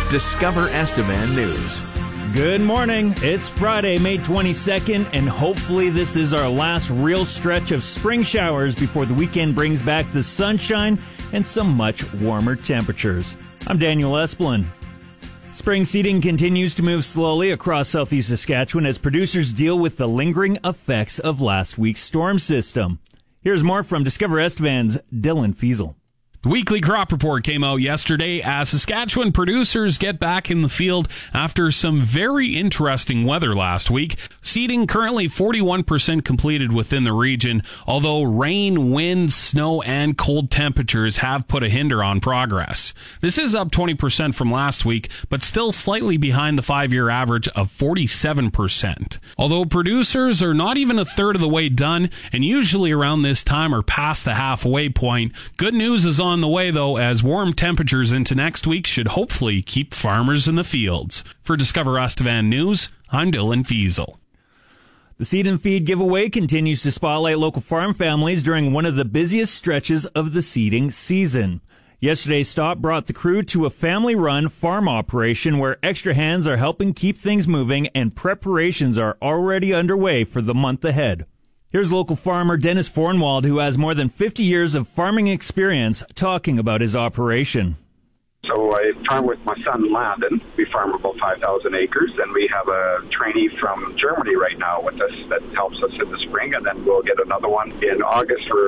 Discover Estevan News. Good morning. It's Friday, May 22nd, and hopefully this is our last real stretch of spring showers before the weekend brings back the sunshine and some much warmer temperatures. I'm Daniel Esplin. Spring seeding continues to move slowly across southeast Saskatchewan as producers deal with the lingering effects of last week's storm system. Here's more from Discover Estevan's Dylan Fiesel. The weekly crop report came out yesterday as Saskatchewan producers get back in the field after some very interesting weather last week. Seeding currently 41% completed within the region, although rain, wind, snow, and cold temperatures have put a hinder on progress. This is up 20% from last week, but still slightly behind the 5-year average of 47%. Although producers are not even a third of the way done, and usually around this time are past the halfway point, good news is on the way, though, as warm temperatures into next week should hopefully keep farmers in the fields. For Discover Estevan News, I'm Dylan Fiesel. The Seed and Feed giveaway continues to spotlight local farm families during one of the busiest stretches of the seeding season. Yesterday's stop brought the crew to a family-run farm operation where extra hands are helping keep things moving and preparations are already underway for the month ahead. Here's local farmer Dennis Fornwald, who has more than 50 years of farming experience, talking about his operation. So I farm with my son Landon. We farm about 5,000 acres, and we have a trainee from Germany right now with us that helps us in the spring, and then we'll get another one in August for